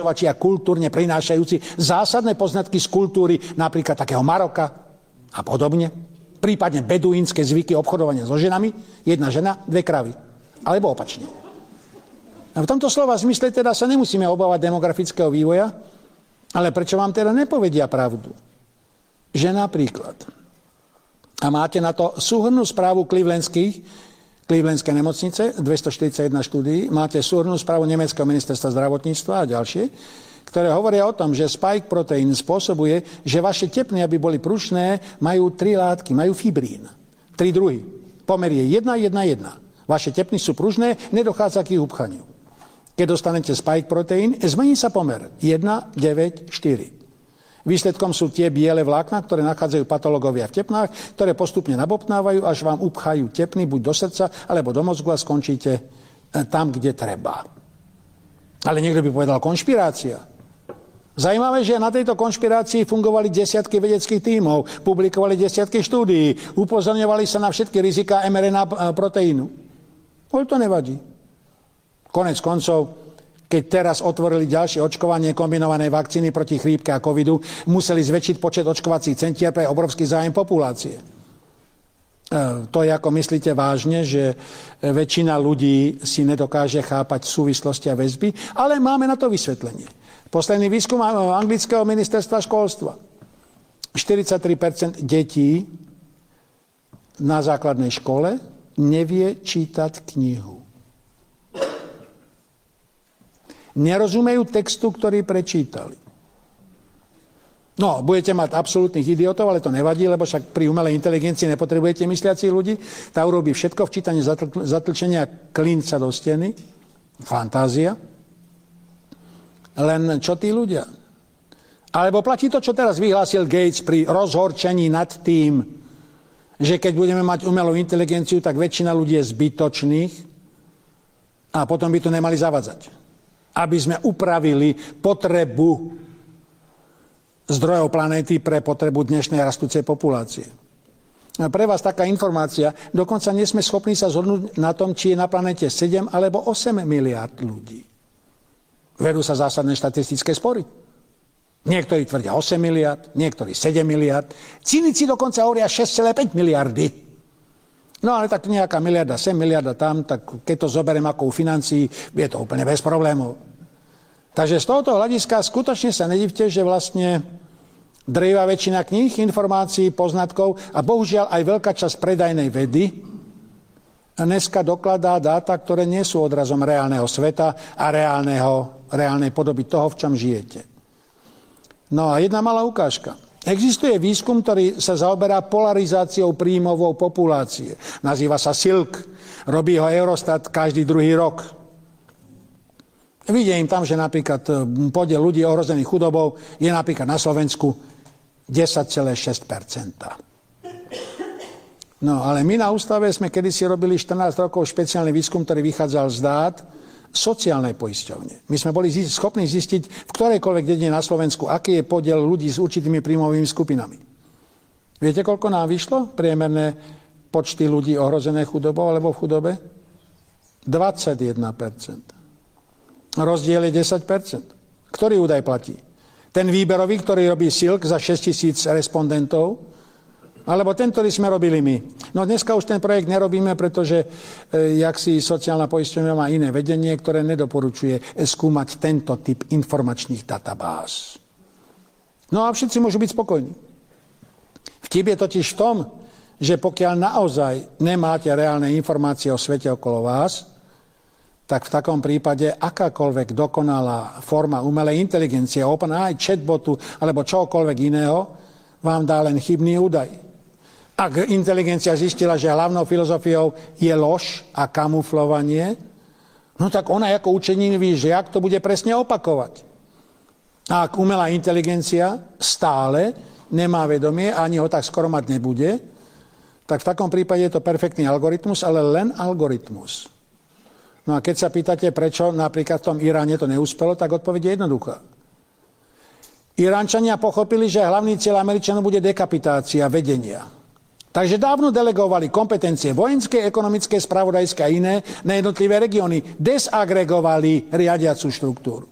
či a kultúrne prinášajúci zásadné poznatky z kultúry, napríklad takého Maroka a podobne. Prípadne beduínske zvyky obchodovania so ženami, jedna žena, dve kravy. Alebo opačne. A v tomto slova zmysle teda sa nemusíme obávať demografického vývoja, ale prečo vám teda nepovedia pravdu? Že napríklad, a máte na to súhrnnú správu Clevelandskej nemocnice, 241 štúdií, máte súhrnnú správu Nemeckého ministerstva zdravotníctva a ďalšie, ktoré hovoria o tom, že spike proteín spôsobuje, že vaše tepny, aby boli prušné, majú 3 látky, majú fibrín. 3 druhy. Pomer je 1:1:1. Vaše tepny sú pružné, nedochádza k ich upchaniu. Keď dostanete spike proteín, zmení sa pomer 1:9:4. Výsledkom sú tie biele vlákna, ktoré nachádzajú patológovia v tepnách, ktoré postupne nabobtnávajú, až vám upchajú tepny buď do srdca, alebo do mozgu a skončíte tam, kde treba. Ale niekto by povedal konšpirácia. Zajímavé, že na tejto konšpirácii fungovali desiatky vedeckých tímov, publikovali desiatky štúdií, upozorňovali sa na všetky riziká mRNA proteínu. Ale to nevadí. Konec koncov, keď teraz otvorili ďalšie očkovanie kombinovanej vakcíny proti chrípke a covidu, museli zväčšiť počet očkovacích centier pre obrovský záujem populácie. To je, ako myslíte vážne, že väčšina ľudí si nedokáže chápať súvislosti a väzby, ale máme na to vysvetlenie. Posledný výskum anglického ministerstva školstva. 43% detí na základnej škole nevie čítať knihu. Nerozumejú textu, ktorý prečítali. No, budete mať absolútnych idiotov, ale to nevadí, lebo však pri umelej inteligencii nepotrebujete mysliacich ľudí. Tá urobí všetko, včítanie zatlčenia klinca do steny. Fantázia. Len čo tí ľudia? Alebo platí to, čo teraz vyhlásil Gates pri rozhorčení nad tým, že keď budeme mať umelú inteligenciu, tak väčšina ľudí je zbytočných a potom by to nemali zavadzať. Aby sme upravili potrebu zdrojov planéty pre potrebu dnešnej rastúcej populácie. A pre vás taká informácia, dokonca nie sme schopní sa zhodnúť na tom, či je na planéte 7 alebo 8 miliárd ľudí. Vedú sa zásadné štatistické spory. Niektorí tvrdia 8 miliárd, niektorí 7 miliárd. Cynici dokonca hovoria 6,5 miliardy. No ale tak nejaká miliarda sem, miliarda tam, tak keď to zoberiem ako u financií, je to úplne bez problémov. Takže z tohoto hľadiska skutočne sa nedivte, že vlastne drvivá väčšina kníh, informácií, poznatkov a bohužiaľ aj veľká časť predajnej vedy dneska dokladá dáta, ktoré nie sú odrazom reálneho sveta a reálnej podoby toho, v čom žijete. No a jedna malá ukážka. Existuje výskum, ktorý sa zaoberá polarizáciou príjmovou populácie. Nazýva sa SILK. Robí ho Eurostat každý druhý rok. Vidím tam, že napríklad podiel ľudí ohrozených chudobou je napríklad na Slovensku 10,6%. No ale my na ústave sme kedysi robili 14 rokov špeciálny výskum, ktorý vychádzal z dát sociálnej poisťovne. My sme boli schopní zistiť v ktorejkoľvek dedine na Slovensku, aký je podiel ľudí s určitými príjmovými skupinami. Viete, koľko nám vyšlo? Priemerné počty ľudí ohrozené chudobou alebo v chudobe? 21%. Rozdiel je 10%. Ktorý údaj platí? Ten výberový, ktorý robí SILK za 6 000 respondentov, alebo ten, ktorý sme robili my. No dneska už ten projekt nerobíme, pretože jaksi sociálna poisťovňa má iné vedenie, ktoré nedoporučuje skúmať tento typ informačných databáz. No a všetci môžu byť spokojní. Vtip je totiž v tom, že pokiaľ naozaj nemáte reálne informácie o svete okolo vás, tak v takom prípade akákoľvek dokonalá forma umelej inteligencie, OpenAI, chatbotu alebo čokoľvek iného, vám dá len chybný údaj. Ak inteligencia zistila, že hlavnou filozofiou je lož a kamuflovanie, no tak ona ako učeník ví, že jak to bude presne opakovať. A ak umelá inteligencia stále nemá vedomie, ani ho tak skoro mať nebude, tak v takom prípade je to perfektný algoritmus, ale len algoritmus. No a keď sa pýtate, prečo napríklad v tom Iráne to neúspelo, tak odpoveď je jednoduchá. Iránčania pochopili, že hlavný cieľ Američanov bude dekapitácia vedenia. Takže dávno delegovali kompetencie vojenské, ekonomické, spravodajské a iné na jednotlivé regióny. Desagregovali riadiacu štruktúru.